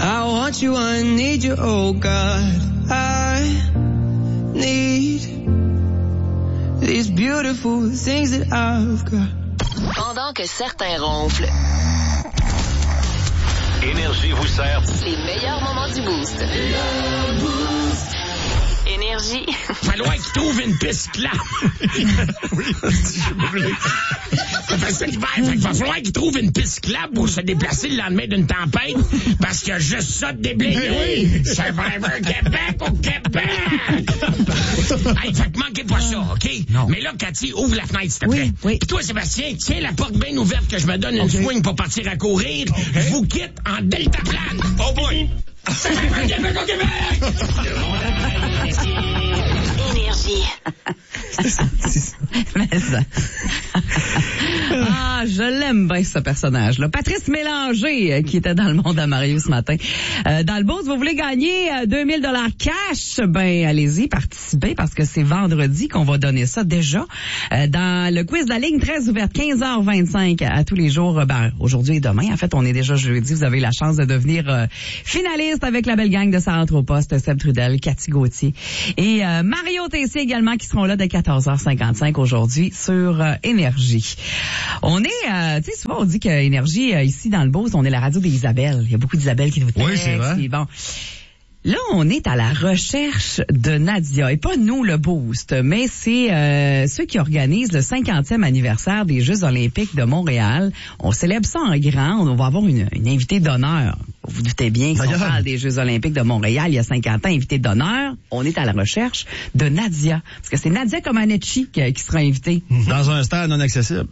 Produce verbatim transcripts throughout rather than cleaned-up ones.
I want you, I need you, oh God. I need these beautiful things that I've got. Pendant que certains ronflent, Énergie vous sert les meilleurs moments du Boost. Énergie. Falloir qu'il trouve une piste cyclable. Oui, j'ai brûlé. Ça fait ça l'hiver. Fait qu'il va falloir qu'il trouve une piste cyclable pour se déplacer le lendemain d'une tempête, parce qu'il y a juste ça de déblayé. Oui. Survivor Québec au Québec. Hey, fait que manquez pas ça, OK? Non. Mais là, Cathy, ouvre la fenêtre, s'il te plaît. Oui, oui. Puis toi, Sébastien, tiens la porte bien ouverte que je me donne une okay. swing pour partir à courir. Okay. Je vous quitte en deltaplane. Oh boy! Survivor Québec au Québec! Énergie. Mais ça. Ah, je l'aime bien, ce personnage-là. Patrice Mélanger, euh, qui était dans le monde à Mario ce matin. Euh, dans le boss, vous voulez gagner euh, deux mille dollars cash? Ben, allez-y, participez, parce que c'est vendredi qu'on va donner ça déjà. Euh, dans le quiz de la ligne très ouverte, quinze heures vingt-cinq à, à tous les jours. Ben, aujourd'hui et demain. En fait, on est déjà jeudi. Vous avez la chance de devenir euh, finaliste avec la belle gang de Ça rentre au poste, Seb Trudel, Cathy Gauthier et euh, Mario Tessier également, qui seront là dès quatorze heures cinquante-cinq aujourd'hui sur euh, Énergie. On est, euh, tu sais, souvent on dit que Énergie, euh, ici dans le Beauce, on est la radio des Isabelle. Il y a beaucoup d'Isabelle qui nous textent. Oui, c'est vrai. Bon. Là, on est à la recherche de Nadia. Et pas nous, le Boost, mais c'est euh, ceux qui organisent le cinquantième anniversaire des Jeux olympiques de Montréal. On célèbre ça en grand. On va avoir une, une invitée d'honneur. Vous vous doutez bien qu'on parle des Jeux olympiques de Montréal il y a cinquante ans, invitée d'honneur. On est à la recherche de Nadia. Parce que c'est Nadia Comaneci qui, qui sera invitée. Dans un stade non accessible.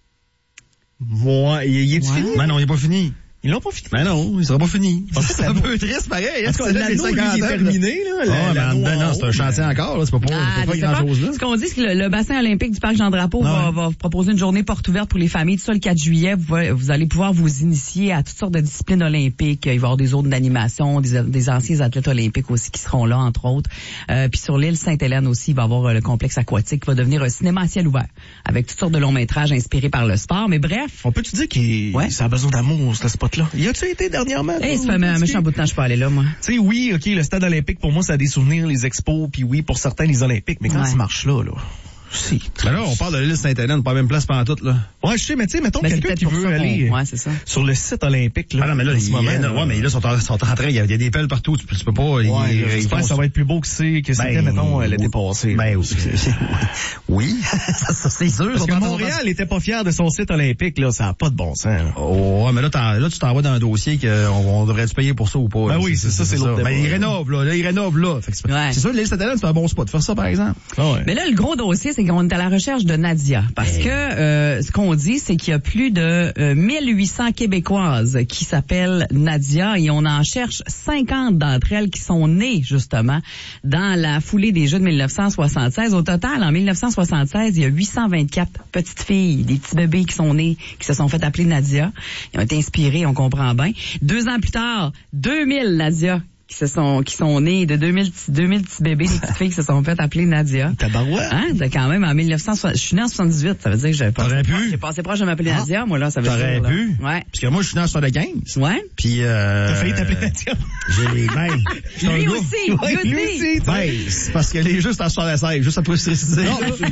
Ouais, il, il est ouais. fini? Ben non, il est pas fini. Ils l'ont pas fini. Ben non, il sera pas fini. C'est un peu triste, pareil. Est-ce que l'anneau, lui, il est terminé, là? Ah, ben, ben non, c'est un chantier encore, là. C'est pas pour, ah, c'est pas grand-chose, là. Ce qu'on dit, c'est que le, le bassin olympique du Parc Jean-Drapeau va, va proposer une journée porte ouverte pour les familles. Tout ça, le quatre juillet, vous, vous allez pouvoir vous initier à toutes sortes de disciplines olympiques. Il va y avoir des zones d'animation, des, des anciens athlètes olympiques aussi qui seront là, entre autres. Euh, puis sur l'île Sainte-Hélène aussi, il va y avoir le complexe aquatique qui va devenir un cinéma à ciel ouvert, avec toutes sortes de longs métrages inspirés par le sport. Mais bref. On peut-tu dire qu'il ouais. ça a besoin d'amour, ce spot-là? Y a-tu été dernièrement? Eh, hey, ça fait un méchant bout de temps que je peux aller là, moi. Tu sais, oui, OK, le stade olympique, pour moi, ça a des souvenirs, les expos, puis oui, pour certains, les olympiques. Mais quand ouais. tu marches là, là... Si. Ben là, on parle de l'île Sainte-Hélène, pas la même place pendant toute, là. Ouais, je sais, mais tu sais, mettons ben, quelqu'un qui veut aller ouais, c'est ça. sur le site olympique, là. Ah non, mais là, il, moment, là, ouais, mais là, sont en, sont en train, il y a, il y a des pelles partout, tu peux, tu peux pas, ouais, il, là, il, je pense que ça va être plus beau que c'est, que c'était, ben, mettons, l'été passé. Ben, oui. ça, ça, c'est sûr. Parce que Montréal était pas fier de son site olympique, là, ça a pas de bon sens. Là. Oh, ouais, mais là, là, tu t'envoies dans un dossier qu'on on devrait te payer pour ça ou pas. Ben là, oui, c'est, c'est ça, c'est, c'est l'autre. Ben, il rénove, là, là, il rénove, là. Fait que c'est, ouais. c'est sûr, l'île Sainte-Hélène, c'est un bon spot de faire ça, par exemple. Ah ouais. Mais là, le gros dossier, c'est qu'on est à la recherche de Nadia. Parce hey. que euh, ce qu'on dit, c'est qu'il y a plus de euh, mille huit cents Québécoises qui s'appellent Nadia et on en cherche cinquante d'entre elles qui sont nées, justement, dans la foulée des Jeux de dix-neuf cent soixante-seize. Au total, en dix-neuf cent soixante-seize, il y a huit cent vingt-quatre petites filles, des petits bébés qui sont nés, qui se sont fait appeler Nadia. Ils ont été inspirés, on comprend bien. Deux ans plus tard, deux mille Nadia qui se sont qui sont nés de deux mille petits bébés, des petites filles qui se sont fait appeler Nadia. Tabarouette. Hein, de quand même en dix-neuf cent soixante. Je suis né en soixante-dix-huit, ça veut dire que j'avais pas T'aurais pu. J'ai passé proche de m'appeler ah. Nadia, moi là, ça veut dire. T'aurais pu. Ouais. Parce que moi je suis né en soixante-quinze. Ouais. Puis euh T'as failli t'appeler Nadia. J'ai ben. Lui aussi, ouais, lui aussi. Ben, c'est parce qu'elle est juste en soixante-seize, juste après se préciser.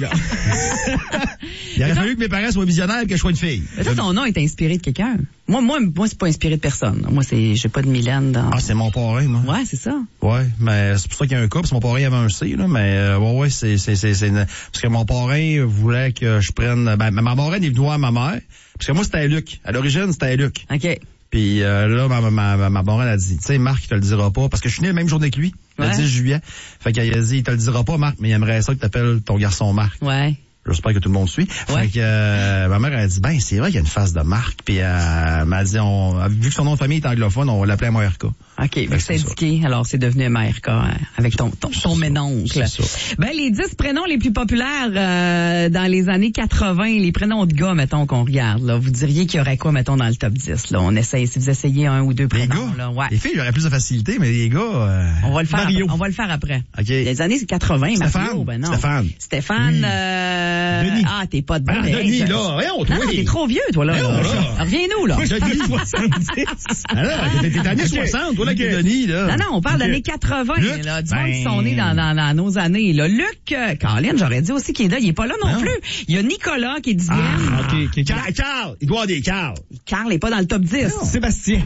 Il aurait fallu que mes parents soient visionnaires que je sois une fille. Mais toi, ton nom est inspiré de quelqu'un. Moi, moi, moi, c'est pas inspiré de personne. Moi, c'est, j'ai pas de Mylène dans. Ah, c'est mon parrain, moi. Ouais, c'est ça. Ouais, mais c'est pour ça qu'il y a un cas, parce que mon parrain avait un C, là, mais, euh, ouais, ouais, c'est, c'est, c'est, c'est, parce que mon parrain voulait que je prenne, ben, ma marraine est venue à ma mère, parce que moi, c'était Luc. À l'origine, c'était Luc. OK. Puis, euh, là, ma, ma, ma, ma marraine a dit, tu sais, Marc, il te le dira pas, parce que je suis né la même journée que lui, le ouais. dix juillet. Fait qu'elle a dit, il te le dira pas, Marc, mais il aimerait ça que t'appelles ton garçon Marc. Ouais. J'espère que tout le monde suit. Ouais. Fait que euh, ma mère a dit ben c'est vrai qu'il y a une face de Marc, puis euh, elle m'a dit on vu que son nom de famille est anglophone, on va l'appeler M A R K. OK, ben c'est indiqué. Alors c'est devenu M A R K hein, avec ton ton, ton ménoncle. Ben les dix prénoms les plus populaires euh, dans les années quatre-vingts, les prénoms de gars mettons qu'on regarde là, vous diriez qu'il y aurait quoi mettons dans le top dix là, on essaye si vous essayez un ou deux prénoms les gars, là, ouais. Les filles, j'aurais plus de facilité mais les gars euh, on va le faire Mario. Après, on va le faire après. OK. Les années quatre-vingts Stéphane, Mario, ben non. Stéphane. Stéphane oui. euh Euh, Denis. Ah, t'es pas de Ben, hey, Denis, je- là, voyons, toi. Non, non, t'es trop vieux, toi, là. Voyons, là. là. Reviens-nous, là. Denis. soixante-dix. Alors, t'es t'es années Ok. soixante, toi, là, Ok. avec Denis, là. Non, non, on parle Ok. d'années quatre-vingts, Luc, là. Du monde ben- qui sont nés dans, dans, dans nos années, là. Luc, euh, Caroline, j'aurais dit aussi qu'il est là. Il est pas là non, Non. plus. Il y a Nicolas qui est dixième. Ah, OK, OK. Carl, Carl, il doit y avoir des Carl. Carl est pas dans le top dix. Sébastien.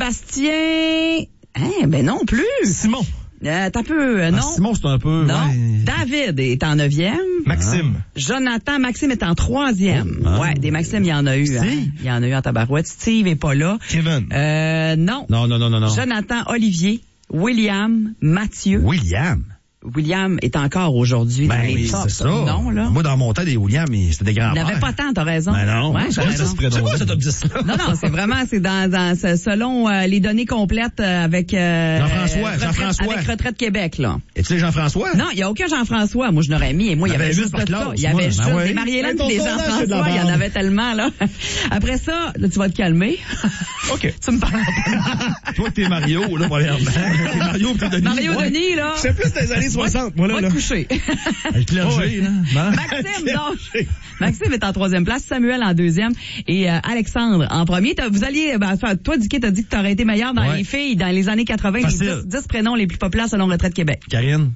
Sébastien, hein, ben non plus. Simon. Euh, t'as peu, euh, non. Ah, Simon, c'est un peu... Non. ouais. David est en neuvième. Maxime. Jonathan, Maxime est en troisième. Ah. Ouais, des Maxime, il y en a eu. Hein. Steve? Il y en a eu en tabarouette. Steve est pas là. Kevin. Euh, non. Non, non, non, non, non. Jonathan, Olivier, William, Mathieu. William. William est encore aujourd'hui dans Ben les oui, tops. c'est ça. Non, là. Moi, dans mon temps, des William, mais c'était des Il grands-pères. n'avait pas tant, t'as raison. Ben non. Ouais, c'est t'as quoi raison. ça, c'est quoi ce top dix-là? Non, non, c'est vraiment, c'est dans, dans, c'est selon euh, les données complètes euh, avec... Euh, Jean-François, euh, retraite- Jean-François. Avec Retraite Québec, là. Et tu sais, Jean-François? Non, il n'y a aucun Jean-François. Moi, je n'aurais mis. Et moi, il y Il y avait avait juste huit par de ça. classe, Il y avait moi. juste Ben des oui. Marie-Hélène Hey, et des ton sondage, c'est de la Jean-François. Il y en merde. avait tellement, là. Après ça, là, tu vas te calmer. OK. Tu me parles. Toi, t'es Mario, là, premièrement. T'es Mario, puis t'es Denis. Mario Ouais. Denis, là. C'est plus des années soixante, moi, là. Va là. te coucher. Le clergé, là. Bon. Maxime, non. Maxime est en troisième place, Samuel en deuxième et euh, Alexandre en premier. T'as- Vous alliez, ben, enfin, toi, Dicky, t'as dit que t'aurais été meilleur dans Ouais. les filles dans les années quatre-vingt, Facile. les dix, dix prénoms les plus populaires selon Retraite Québec. Karine.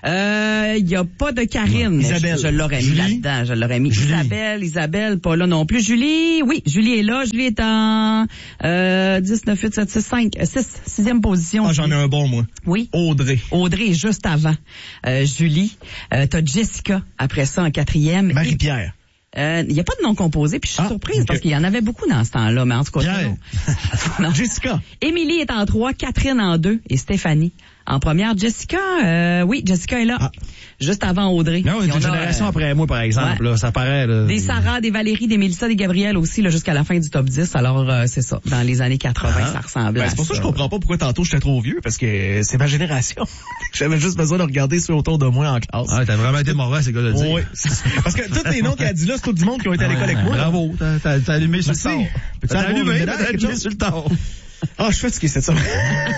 Euh, il y a pas de Karine. mais Isabelle. Je, je l'aurais mis Julie. là-dedans. Je l'aurais mis. Julie. Isabelle, Isabelle, pas là non plus. Julie, oui, Julie est là. Julie est en euh, dix, neuf, huit, sept, six, cinq, six, sixième position. Ah, j'en ai Julie. un bon, moi. Oui. Audrey. Audrey est juste avant. Euh, Julie. Euh, t'as Jessica après ça en quatrième. Marie-Pierre. Euh, Il n'y a pas de nom composé, puis je suis Ah, surprise ok. parce qu'il y en avait beaucoup dans ce temps-là, mais en tout cas. Pierre. non. Non. Jessica. Émilie est en trois, Catherine en deux et Stéphanie en première. Jessica, euh, oui, Jessica est là. Ah. Juste avant Audrey. Non, Puis une on a, génération euh, après moi, par exemple, ouais. là, ça paraît, là. Des Sarah, des Valérie, des Mélissa, des Gabriel aussi, là, jusqu'à la fin du top dix. Alors, euh, c'est ça. Dans les années quatre-vingts, Ah. ça ressemblait Ben, à c'est pour ça que je comprends pas pourquoi tantôt j'étais trop vieux, parce que c'est ma génération. J'avais juste besoin de regarder ceux autour de moi en classe. Ah, t'as vraiment été mauvais, c'est quoi de le dire. Oui. Parce que tous les noms qu'elle a dit là, c'est tout du monde qui ont été à l'école avec moi. là. Bravo, t'as- t'as t'as allumé sur le Merci. temps. Peux-tu T'as avoir allumé, une t'as médaille, quelque allumé chose? sur le temps. Ah, je suis fatigué cette semaine.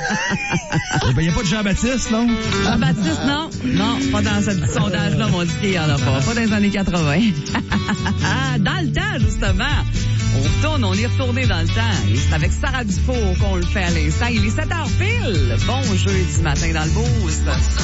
Ben, y a pas de Jean-Baptiste, non? Jean-Baptiste, non. Non, pas dans ce petit sondage-là, mon dit qu'il y en a pas. Pas dans les années quatre-vingt. Dans le temps, justement. On retourne, on est retourné dans le temps. Et c'est avec Sarah Dufour qu'on le fait à l'instant. Il est sept heures pile. Bon jeudi matin dans le boost.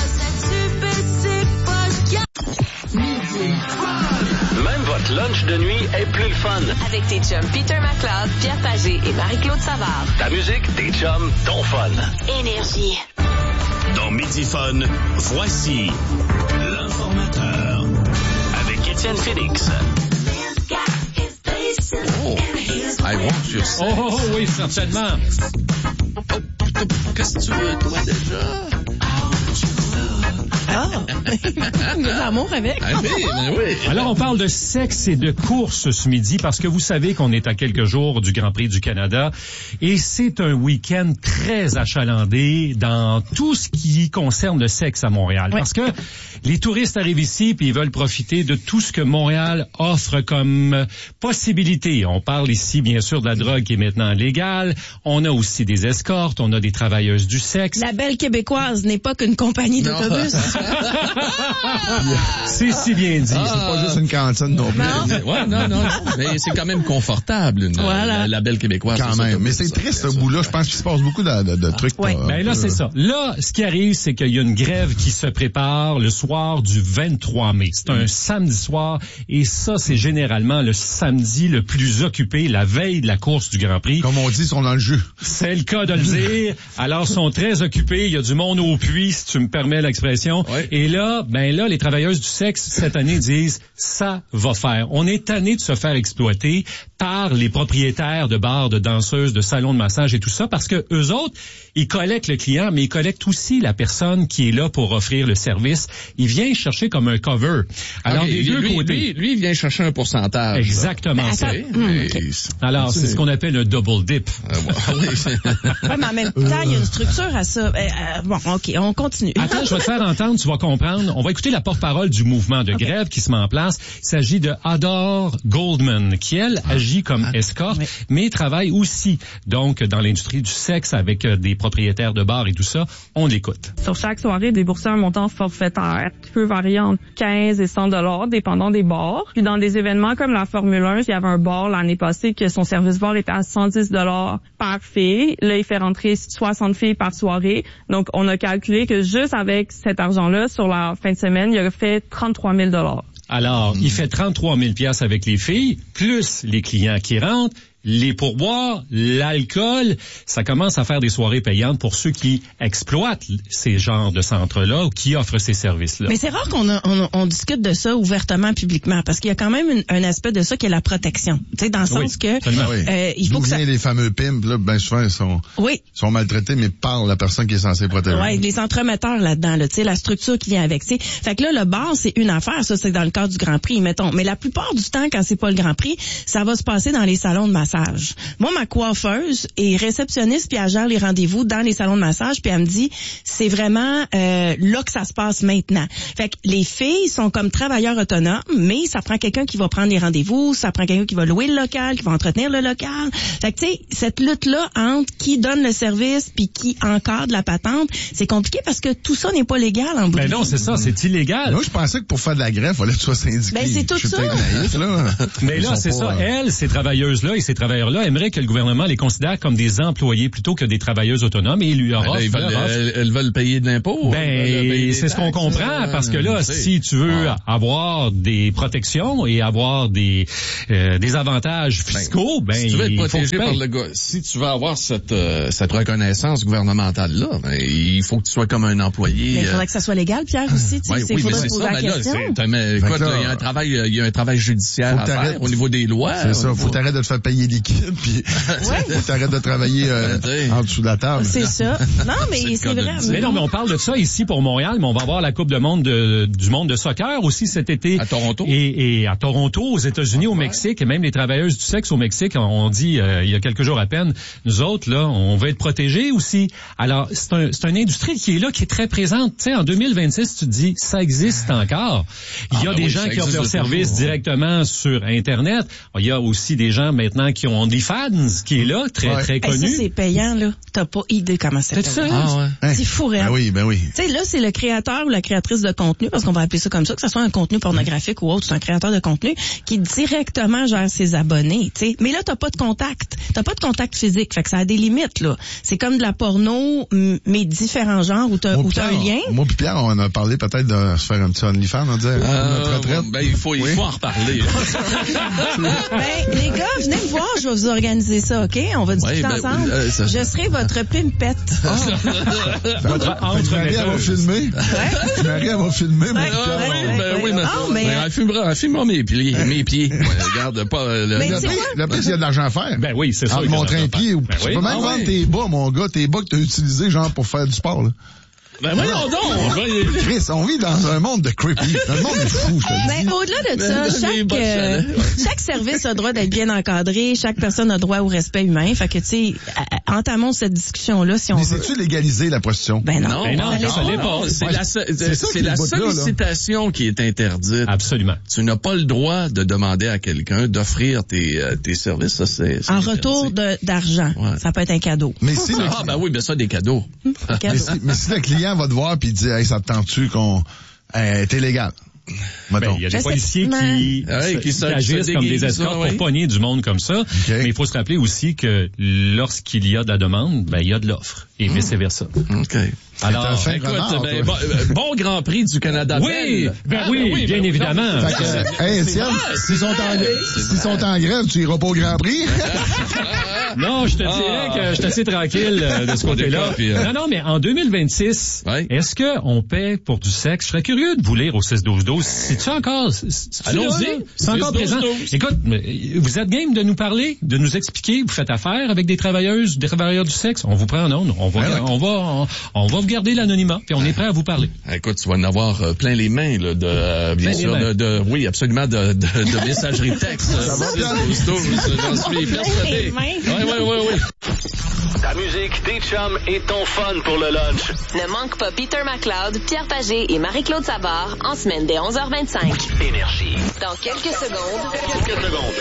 Même votre lunch de nuit est plus le fun. Avec tes chums Peter McLeod, Pierre Pagé et Marie-Claude Savard. Ta musique, tes chums, ton fun. Énergie. Dans Midi Fun, voici l'informateur avec Étienne Félix. I want you. Oh, oh, oh, oui, certainement. Qu'est-ce que tu veux, toi, déjà? Ah, l'amour avec. Ah oui, mais oui. Alors, on parle de sexe et de course ce midi parce que vous savez qu'on est à quelques jours du Grand Prix du Canada et c'est un week-end très achalandé dans tout ce qui concerne le sexe à Montréal. Oui. Parce que les touristes arrivent ici puis ils veulent profiter de tout ce que Montréal offre comme possibilité. On parle ici, bien sûr, de la drogue qui est maintenant légale. On a aussi des escortes, on a des travailleuses du sexe. La belle québécoise n'est pas qu'une compagnie Non. d'autobus. C'est si bien dit. Ah. C'est pas juste une cantine non plus. Non. Mais- ouais, non, non, non. Mais c'est quand même confortable, une, Voilà. la, la belle québécoise. Quand c'est ça, même. comme Mais ça, c'est ça, triste, ce ça. bout-là. Je pense qu'il se passe beaucoup de, de, de trucs. Ouais. pas- Ben là, c'est ça. Là, ce qui arrive, c'est qu'il y a une grève qui se prépare le soir du vingt-trois mai. C'est un samedi soir et ça, c'est généralement le samedi le plus occupé, la veille de la course du Grand Prix. Comme on dit, ils sont dans le jus. C'est le cas de le dire. Alors, ils sont très occupés. Il y a du monde au puits, si tu me permets l'expression. Ouais. Et là, ben là, les travailleuses du sexe, cette année, disent, ça va faire. On est tanné de se faire exploiter par les propriétaires de bars, de danseuses, de salons de massage et tout ça, parce que eux autres, ils collectent le client, mais ils collectent aussi la personne qui est là pour offrir le service. Ils viennent chercher comme un cover. Alors, Ok, des deux lui, côtés. lui, lui, il vient chercher un pourcentage. Exactement Ben, ça. attends. là. Mais- ok. Alors, c'est ce qu'on appelle un double dip. Euh, ouais, oui, c'est- Ouais, mais en même temps, il y a une structure à ça. Euh, euh, bon, OK, on continue. Attends, je vais te faire entendre, tu vas comprendre. On va écouter la porte-parole du mouvement de okay. grève qui se met en place. Il s'agit de Adore Goldman, qui, elle, ah. agit comme ah. escorte, oui. mais travaille aussi, donc, dans l'industrie du sexe avec euh, des propriétaires de bars et tout ça. On l'écoute. Sur chaque soirée, débourser un montant forfaitaire qui peut varier entre quinze et cent dollars, dépendant des bars. Puis dans des événements comme la Formule un, il y avait un bar l'année passée que son service bar était à cent dix dollars par fille. Là, il fait rentrer soixante filles par soirée. Donc, on a calculé que juste avec cet argent-là, sur la fin de semaine, il a fait trente-trois mille dollars. Alors, mmh. il fait trente-trois mille piastres avec les filles, plus les clients qui rentrent, les pourboires, l'alcool. Ça commence à faire des soirées payantes pour ceux qui exploitent ces genres de centres-là ou qui offrent ces services-là. Mais c'est rare qu'on a, on, on discute de ça ouvertement, publiquement, parce qu'il y a quand même une, un aspect de ça qui est la protection. Tu sais, dans le oui, sens que oui. euh, il faut D'où que ça... vient les fameux pimps, là, ben souvent, ils sont, oui. sont maltraités, mais par la personne qui est censée protéger. Oui, les entremetteurs là-dedans, là, tu sais, la structure qui vient avec. T'sais. Fait que là, le bar, c'est une affaire, ça, c'est dans le cadre du Grand Prix, mettons. Mais la plupart du temps, quand c'est pas le Grand Prix, ça va se passer dans les salons de massage. Moi, ma coiffeuse est réceptionniste puis elle gère les rendez-vous dans les salons de massage puis elle me dit c'est vraiment euh, là que ça se passe maintenant. Fait que les filles sont comme travailleurs autonomes, mais ça prend quelqu'un qui va prendre les rendez-vous, ça prend quelqu'un qui va louer le local, qui va entretenir le local. Fait que tu sais, cette lutte-là entre qui donne le service puis qui encadre la patente, c'est compliqué parce que tout ça n'est pas légal en bout. Ben non, c'est ça, c'est illégal. Moi, je pensais que pour faire de la greffe, il fallait que tu sois syndiqué. Ben c'est tout ça. Naïf, là. Mais là, c'est ça. Elle, ces travailleuses-là et ces travailleurs-là aimeraient que le gouvernement les considère comme des employés plutôt que des travailleuses autonomes et ils lui offrent. Ils veulent, elles, elles veulent payer de l'impôt. Ben, c'est ce qu'on comprend parce que là, si tu veux ah. avoir des protections et avoir des euh, des avantages fiscaux, ben, ben si tu veux être il protégé faut que par le gars, si tu veux avoir cette euh, cette reconnaissance gouvernementale là, ben, il faut que tu sois comme un employé. Mais il faudrait que ça soit légal, Pierre aussi. Tu sais, ouais, il oui, faudrait mais poser ça, la ben question. Là, mais, écoute, il y a un travail, il y a un travail judiciaire à faire au niveau des lois. C'est ça. Faut t'arrêter de te faire payer liquide puis faut t'arrêter de travailler euh, en dessous de la table. C'est ça. Non, mais c'est, c'est vrai. Mais non, mais on parle de ça ici pour Montréal, mais on va avoir la Coupe de monde de, du monde de soccer aussi cet été. À Toronto. Et, et à Toronto, aux États-Unis, ah, au Mexique, et même les travailleuses du sexe au Mexique, on dit euh, il y a quelques jours à peine, nous autres, là, on veut être protégés aussi. Alors, c'est, un, c'est une industrie qui est là, qui est très présente. Tu sais, en deux mille vingt-six, tu te dis, ça existe encore. Il y a ah, ben des oui, gens qui offrent leur service toujours. directement sur Internet. Il y a aussi des gens maintenant qui ont OnlyFans, qui est là, très, ouais. très connu. Hey, ça, c'est payant, là. T'as pas idée comment c'est payant. C'est ça? Ah, ouais. C'est fou, réel. Ben oui, ben oui. Tu sais, là, c'est le créateur ou la créatrice de contenu, parce qu'on va appeler ça comme ça, que ce soit un contenu pornographique ou autre, c'est un créateur de contenu qui directement gère ses abonnés, tu sais. Mais là, t'as pas de contact. T'as pas de contact physique. Fait que ça a des limites, là. C'est comme de la porno, mais différents genres où t'as, où t'as un lien. Moi pis Pierre, on a parlé peut-être de se faire un petit OnlyFans, on dirait, euh, notre retraite. Ben, il faut, il oui. faut en reparler. Ben, les gars, venez me voir, je vais vous organiser ça, OK? On va discuter ouais, ben, ensemble. Euh, ça... Je serai votre pimpette. Oh. Votre Marie, elle va filmer. Ouais. Marie, elle va filmer. Ben, oui, ben, oui, mais, oh, mais... elle filmera, elle filmera mes pieds, mes pieds. Ouais, regarde pas, le, mais le, le plus, il y a de l'argent à faire. Ben oui, c'est ça. En montrer un pied. Ben tu oui. peux même ah, vendre oui. tes bas, mon gars, tes bas que t'as utilisés, genre, pour faire du sport, là. Ben voyons donc! Chris, on vit dans un monde de creepy. Un monde de fou, je te le dis. Ben, au-delà de ça, chaque, euh, chaque service a le droit d'être bien encadré, chaque personne a droit au respect humain. Fait que, tu sais, entamons cette discussion-là si on Mais veut. Mais c'est-tu légaliser la prostitution? Ben non. Ben non, non, ça l'est pas. C'est la, c'est c'est la sollicitation là. qui est interdite. Absolument. Tu n'as pas le droit de demander à quelqu'un d'offrir tes, euh, tes services. Ça, c'est, c'est en interdit. retour de, d'argent. Ouais. Ça peut être un cadeau. Mais si ah, le... ben oui, ben ça, des cadeaux. Des cadeaux. mais, si, mais si le client va te voir puis dit, hey, ça te tente-tu qu'on, hey, t'es légal. Ben, il y a des policiers qui, ouais, qui, qui agissent comme des escortes ça, ouais. pour pogner du monde comme ça. Okay. Mais il faut se rappeler aussi que lorsqu'il y a de la demande, ben, il y a de l'offre. Et vice-versa. OK. Alors, écoute, renard, ben, bon, bon Grand Prix du Canada. Oui, ben ah, oui, oui, bien ben, évidemment. Non, que, hey, Étienne, s'ils sont en, s'ils sont en grève, tu iras pas au Grand Prix? Non, je te dirais que je suis assez tranquille de ce côté-là. Non, non, mais en deux mille vingt-six, ouais. est-ce qu'on paie pour du sexe? Je serais curieux de vous lire au six douze douze. C'est-tu encore... Allons-y. C'est encore présent. Écoute, vous êtes game de nous parler, de nous expliquer, vous faites affaire avec des travailleuses, des travailleurs du sexe? On vous prend en ondes. On va, ouais, on va, on, on va vous garder l'anonymat, puis on est prêt à vous parler. Écoute, tu vas en avoir euh, plein les mains, là, de, euh, bien plein sûr, de, de, oui, absolument, de, de, de messagerie texte. Ça va bien. J'en suis persuadé. Oui, oui, oui, oui. Ta musique, tes chums et ton fun pour le lunch. Ne manque pas Peter McLeod, Pierre Pagé et Marie-Claude Savard en semaine dès onze heures vingt-cinq. Énergie. Dans quelques secondes. Quelques secondes.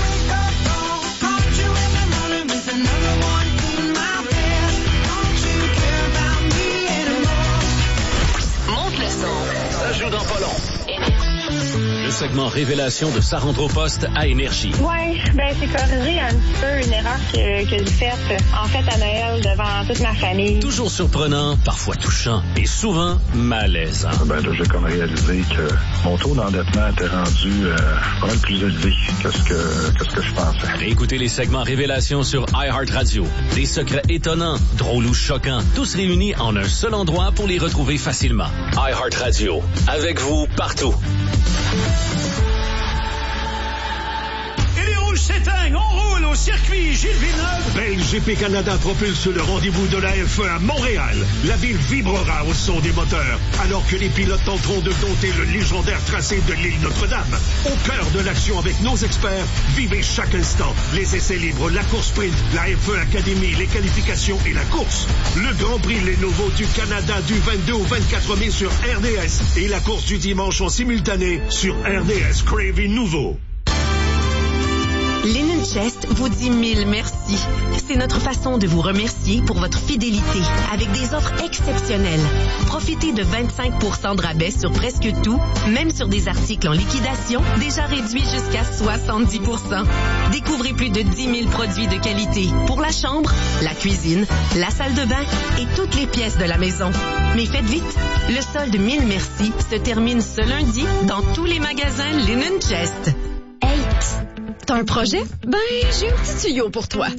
Monte le son. Ça joue dans pas long. Le segment révélation de Sa rentre au poste à Énergie. Ouais, ben c'est corrigé un petit peu une erreur que, que j'ai faite en fait à Noël devant toute ma famille. Toujours surprenant, parfois touchant et souvent malaisant. Ben là, j'ai comme réalisé que mon taux d'endettement était rendu euh, pas mal plus élevé que ce que, que ce que je pensais. Réécoutez les segments révélations sur iHeartRadio. Des secrets étonnants, drôles ou choquants, tous réunis en un seul endroit pour les retrouver facilement. iHeartRadio, avec vous partout. Et les rouges s'éteignent, on roule au circuit Gilles Villeneuve. Ben, L G P Canada propulse le rendez-vous de la F un à Montréal. La ville vibrera au son des moteurs, alors que les pilotes tenteront de dompter le légendaire tracé de l'île Notre-Dame. Au cœur de l'action avec nos experts, vivez chaque instant. Les essais libres, la course sprint, la F un Academy, les qualifications et la course. Le Grand Prix Lenovo du Canada du vingt-deux au vingt-quatre mai sur R D S et la course du dimanche en simultané sur R D S Crave Nouveau. Linen Chest vous dit mille merci. C'est notre façon de vous remercier pour votre fidélité avec des offres exceptionnelles. Profitez de vingt-cinq pour cent de rabais sur presque tout, même sur des articles en liquidation déjà réduits jusqu'à soixante-dix pour cent. Découvrez plus de dix mille produits de qualité pour la chambre, la cuisine, la salle de bain et toutes les pièces de la maison. Mais faites vite, le solde mille merci se termine ce lundi dans tous les magasins Linen Chest. Hey, psst, t'as un projet? Ben, j'ai un petit tuyau pour toi.